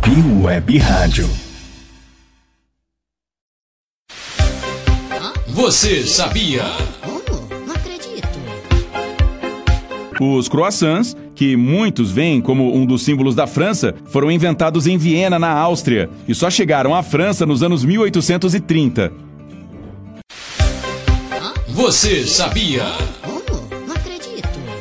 Tupi Web Rádio. Você sabia? Não acredito. Os croissants, que muitos veem como um dos símbolos da França, foram inventados em Viena, na Áustria, e só chegaram à França nos anos 1830. Você sabia?